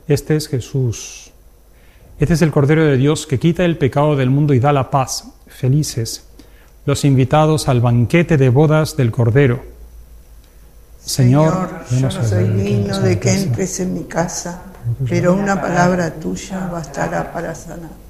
Este es Jesús. Este es el Cordero de Dios que quita el pecado del mundo y da la paz. Felices los invitados al banquete de bodas del Cordero. Señor, yo no soy digno de que entres en mi casa, pero una palabra tuya bastará para sanar.